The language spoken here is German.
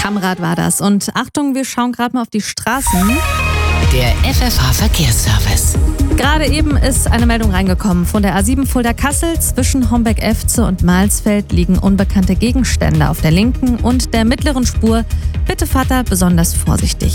Kamrad war das. Und Achtung, wir schauen gerade mal auf die Straßen. Der FFH-Verkehrsservice. Gerade eben ist eine Meldung reingekommen von der A7 Fulda-Kassel. Zwischen Homberg-Efze und Mahlsfeld liegen unbekannte Gegenstände auf der linken und der mittleren Spur. Bitte fahrt da besonders vorsichtig.